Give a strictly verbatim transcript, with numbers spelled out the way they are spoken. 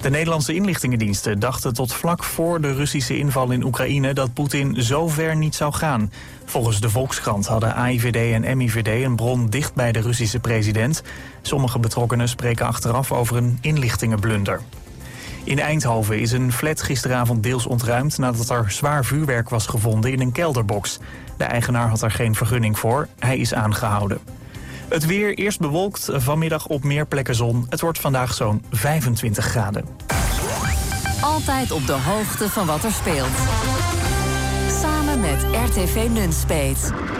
De Nederlandse inlichtingendiensten dachten tot vlak voor de Russische inval in Oekraïne dat Poetin zo ver niet zou gaan. Volgens de Volkskrant hadden A I V D en M I V D een bron dicht bij de Russische president. Sommige betrokkenen spreken achteraf over een inlichtingenblunder. In Eindhoven is een flat gisteravond deels ontruimd nadat er zwaar vuurwerk was gevonden in een kelderbox. De eigenaar had er geen vergunning voor. Hij is aangehouden. Het weer eerst bewolkt, vanmiddag op meer plekken zon. Het wordt vandaag zo'n vijfentwintig graden. Altijd op de hoogte van wat er speelt. Samen met R T V Nunspeet.